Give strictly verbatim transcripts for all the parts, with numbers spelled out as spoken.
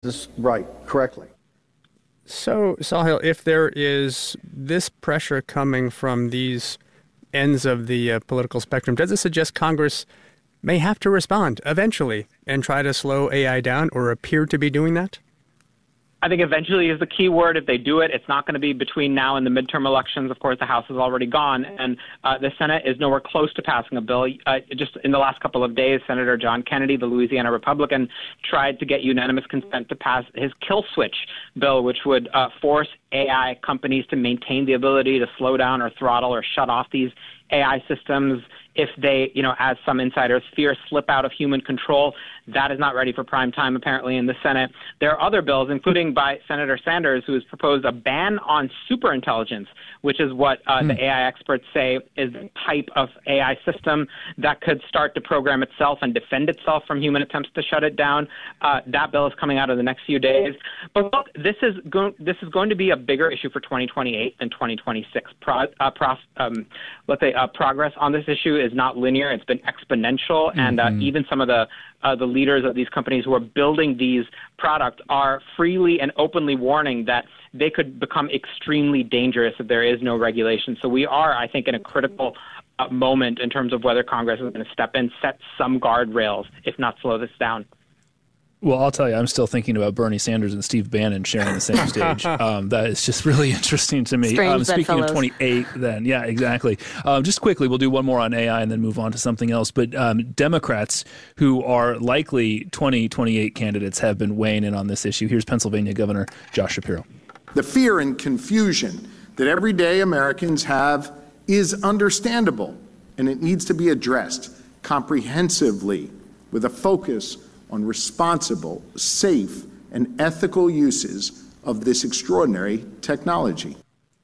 this right, correctly. So, Sahil, if there is this pressure coming from these ends of the uh, political spectrum, does it suggest Congress may have to respond eventually and try to slow A I down, or appear to be doing that? I think eventually is the key word. If they do it, it's not going to be between now and the midterm elections. Of course, the House is already gone, and uh, the Senate is nowhere close to passing a bill. Uh, just in the last couple of days, Senator John Kennedy, the Louisiana Republican, tried to get unanimous consent to pass his kill switch bill, which would uh, force A I companies to maintain the ability to slow down or throttle or shut off these A I systems if they, you know, as some insiders fear, slip out of human control. That is not ready for prime time, apparently, in the Senate. There are other bills, including by Senator Sanders, who has proposed a ban on superintelligence, which is what uh, mm. the A I experts say is the type of A I system that could start to program itself and defend itself from human attempts to shut it down. Uh, that bill is coming out in the next few days. But look, this is, go- this is going to be a bigger issue for twenty twenty-eight than twenty twenty-six. Pro- uh, pro- um, let's say uh, progress on this issue is not linear. It's been exponential, mm-hmm. and uh, even some of the uh, the leaders of these companies who are building these products are freely and openly warning that they could become extremely dangerous if there is no regulation. So we are, I think, in a critical uh, moment in terms of whether Congress is going to step in, set some guardrails, if not slow this down. Well, I'll tell you, I'm still thinking about Bernie Sanders and Steve Bannon sharing the same stage. Um, that is just really interesting to me. Strange um, speaking bedfellows. of twenty-eight, then, yeah, exactly. Um, just quickly, we'll do one more on A I and then move on to something else. But um, Democrats, who are likely twenty twenty-eight candidates, have been weighing in on this issue. Here's Pennsylvania Governor Josh Shapiro. The fear and confusion that everyday Americans have is understandable, and it needs to be addressed comprehensively with a focus on responsible, safe, and ethical uses of this extraordinary technology.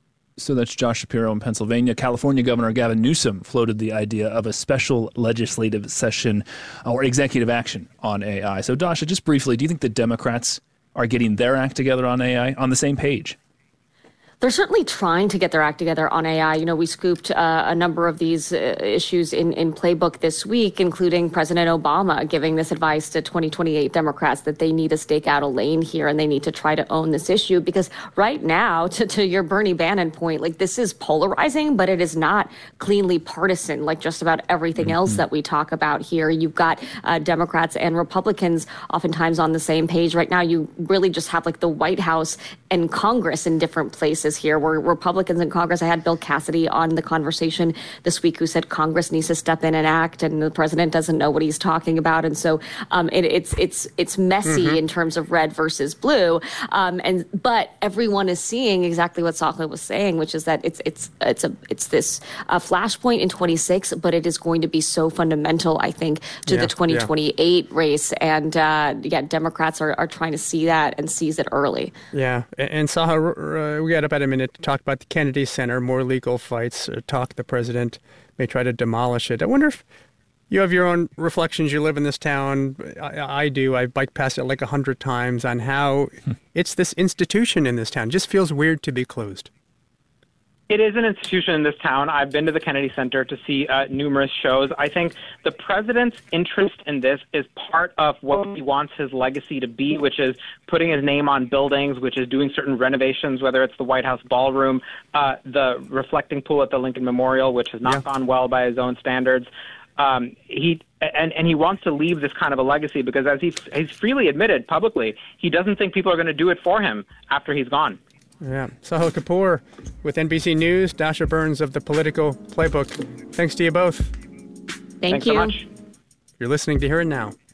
So that's Josh Shapiro in Pennsylvania. California Governor Gavin Newsom floated the idea of a special legislative session or executive action on A I. So, Dasha, just briefly, do you think the Democrats are getting their act together on A I on the same page? They're certainly trying to get their act together on A I. You know, we scooped uh, a number of these uh, issues in, in Playbook this week, including President Obama giving this advice to twenty twenty-eight Democrats that they need to stake out a lane here and they need to try to own this issue. Because right now, to, to your Bernie Bannon point, like this is polarizing, but it is not cleanly partisan like just about everything mm-hmm. else that we talk about here. You've got uh, Democrats and Republicans oftentimes on the same page. Right now, you really just have like the White House and Congress in different places here, where Republicans in Congress, I had Bill Cassidy on the conversation this week who said Congress needs to step in and act, and the president doesn't know what he's talking about. And so um, it, it's it's it's messy mm-hmm. in terms of red versus blue. Um, and but everyone is seeing exactly what Sahil was saying, which is that it's it's it's a it's this uh, flashpoint in twenty-six, but it is going to be so fundamental, I think, to yeah, the twenty twenty-eight yeah. race. And uh, yeah, Democrats are, are trying to see that and seize it early. Yeah, and, and Sahil, uh, we got about a minute to talk about the Kennedy Center, more legal fights, uh, talk the president may try to demolish it. I wonder if you have your own reflections. You live in this town. I, I do. I've biked past it like a hundred times on how hmm. it's this institution in this town. It just feels weird to be closed. It is an institution in this town. I've been to the Kennedy Center to see uh, numerous shows. I think the president's interest in this is part of what he wants his legacy to be, which is putting his name on buildings, which is doing certain renovations, whether it's the White House ballroom, uh, the reflecting pool at the Lincoln Memorial, which has not yeah. gone well by his own standards. Um, he and, and he wants to leave this kind of a legacy because, as he, he's freely admitted publicly, he doesn't think people are going to do it for him after he's gone. Yeah. Sahil Kapoor with N B C News, Dasha Burns of the Political Playbook. Thanks to you both. Thank Thanks you. so much. You're listening to Hear It Now.